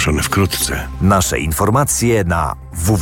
ogłoszone wkrótce. Nasze informacje na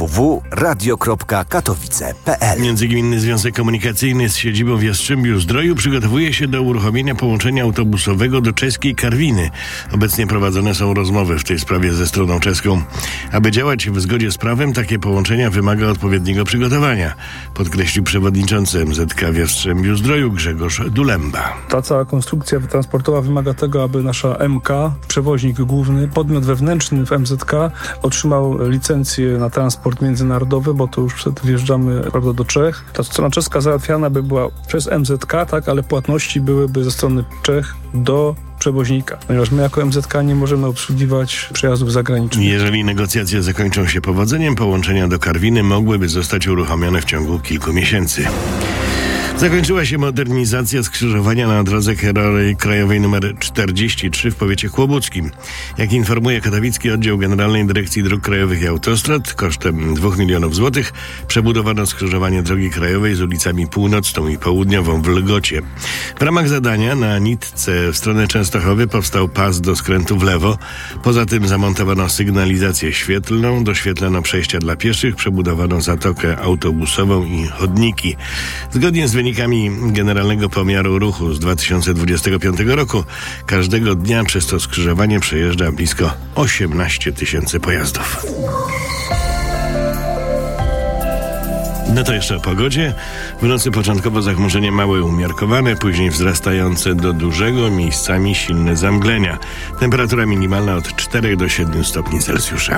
www.radio.katowice.pl. Międzygminny Związek Komunikacyjny z siedzibą w Jastrzębiu-Zdroju przygotowuje się do uruchomienia połączenia autobusowego do czeskiej Karwiny. Obecnie prowadzone są rozmowy w tej sprawie ze stroną czeską. Aby działać w zgodzie z prawem, takie połączenia wymaga odpowiedniego przygotowania, podkreślił przewodniczący MZK w Jastrzębiu-Zdroju Grzegorz Dulemba. Ta cała konstrukcja transportowa wymaga tego, aby nasza MK, przewoźnik główny, podmiot wewnętrzny w MZK otrzymał licencję na transport międzynarodowy, bo to już wjeżdżamy, prawda, do Czech. Ta strona czeska załatwiana by była przez MZK, tak, ale płatności byłyby ze strony Czech do przewoźnika, ponieważ my jako MZK nie możemy obsługiwać przejazdów zagranicznych. Jeżeli negocjacje zakończą się powodzeniem, połączenia do Karwiny mogłyby zostać uruchomione w ciągu kilku miesięcy. Zakończyła się modernizacja skrzyżowania na drodze krajowej nr 43 w powiecie kłobuckim. Jak informuje katowicki oddział Generalnej Dyrekcji Dróg Krajowych i Autostrad, kosztem 2 milionów złotych przebudowano skrzyżowanie drogi krajowej z ulicami Północną i Południową w Lgocie. W ramach zadania na nitce w stronę Częstochowy powstał pas do skrętu w lewo. Poza tym zamontowano sygnalizację świetlną, doświetlono przejścia dla pieszych, przebudowano zatokę autobusową i chodniki. Zgodnie z wynikami Generalnego Pomiaru Ruchu z 2025 roku każdego dnia przez to skrzyżowanie przejeżdża blisko 18 000 pojazdów. No to jeszcze o pogodzie. W nocy początkowo zachmurzenie małe umiarkowane, później wzrastające do dużego, miejscami silne zamglenia. Temperatura minimalna od 4 do 7 stopni Celsjusza.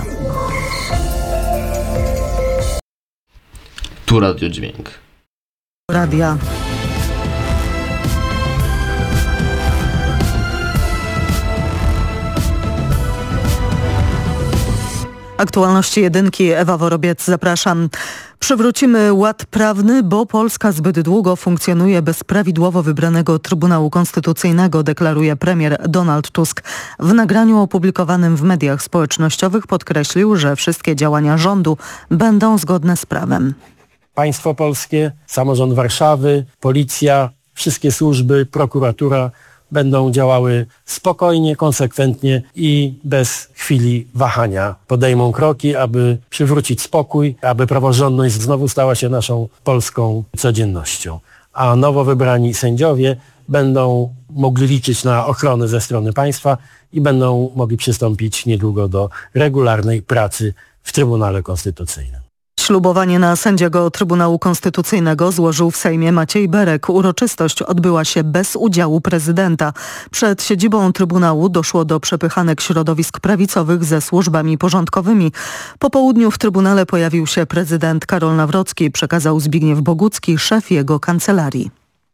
Tu radiodźwięk. Radia. Aktualności jedynki, Ewa Worobiec, zapraszam. Przywrócimy ład prawny, bo Polska zbyt długo funkcjonuje bez prawidłowo wybranego Trybunału Konstytucyjnego, deklaruje premier Donald Tusk. W nagraniu opublikowanym w mediach społecznościowych podkreślił, że wszystkie działania rządu będą zgodne z prawem. Państwo polskie, samorząd Warszawy, policja, wszystkie służby, prokuratura będą działały spokojnie, konsekwentnie i bez chwili wahania. Podejmą kroki, aby przywrócić spokój, aby praworządność znowu stała się naszą polską codziennością. A nowo wybrani sędziowie będą mogli liczyć na ochronę ze strony państwa i będą mogli przystąpić niedługo do regularnej pracy w Trybunale Konstytucyjnym. Ślubowanie na sędziego Trybunału Konstytucyjnego złożył w Sejmie Maciej Berek. Uroczystość odbyła się bez udziału prezydenta. Przed siedzibą Trybunału doszło do przepychanek środowisk prawicowych ze służbami porządkowymi. Po południu w Trybunale pojawił się prezydent Karol Nawrocki, przekazał Zbigniew Bogucki, szef jego kancelarii.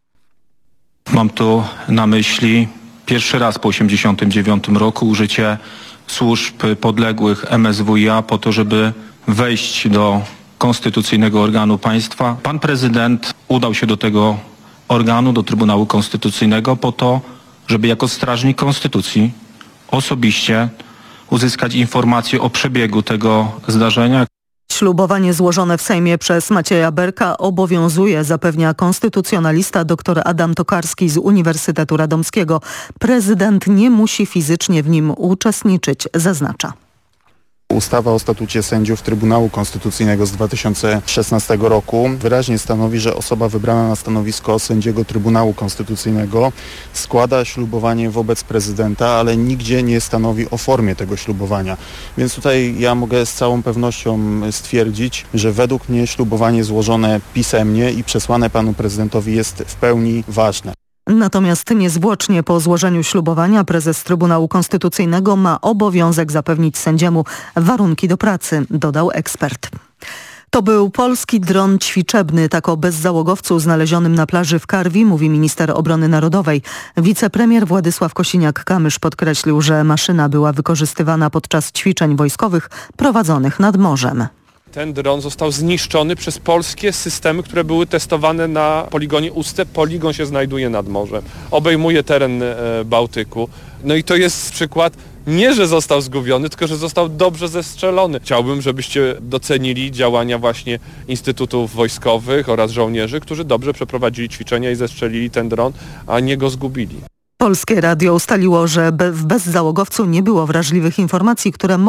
Mam tu na myśli pierwszy raz po 1989 roku użycie służb podległych MSWiA po to, żeby wejść do konstytucyjnego organu państwa. Pan prezydent udał się do tego organu, do Trybunału Konstytucyjnego po to, żeby jako strażnik konstytucji osobiście uzyskać informacje o przebiegu tego zdarzenia. Ślubowanie złożone w Sejmie przez Macieja Berka obowiązuje, zapewnia konstytucjonalista dr Adam Tokarski z Uniwersytetu Radomskiego. Prezydent nie musi fizycznie w nim uczestniczyć, zaznacza. Ustawa o statucie sędziów Trybunału Konstytucyjnego z 2016 roku wyraźnie stanowi, że osoba wybrana na stanowisko sędziego Trybunału Konstytucyjnego składa ślubowanie wobec prezydenta, ale nigdzie nie stanowi o formie tego ślubowania. Więc tutaj ja mogę z całą pewnością stwierdzić, że według mnie ślubowanie złożone pisemnie i przesłane panu prezydentowi jest w pełni ważne. Natomiast niezwłocznie po złożeniu ślubowania prezes Trybunału Konstytucyjnego ma obowiązek zapewnić sędziemu warunki do pracy, dodał ekspert. To był polski dron ćwiczebny, tak o bezzałogowcu znalezionym na plaży w Karwi, mówi minister obrony narodowej. Wicepremier Władysław Kosiniak-Kamysz podkreślił, że maszyna była wykorzystywana podczas ćwiczeń wojskowych prowadzonych nad morzem. Ten dron został zniszczony przez polskie systemy, które były testowane na poligonie Uste. Poligon się znajduje nad morzem. Obejmuje teren Bałtyku. No i to jest przykład nie, że został zgubiony, tylko że został dobrze zestrzelony. Chciałbym, żebyście docenili działania właśnie instytutów wojskowych oraz żołnierzy, którzy dobrze przeprowadzili ćwiczenia i zestrzelili ten dron, a nie go zgubili. Polskie Radio ustaliło, że w bezzałogowcu nie było wrażliwych informacji, które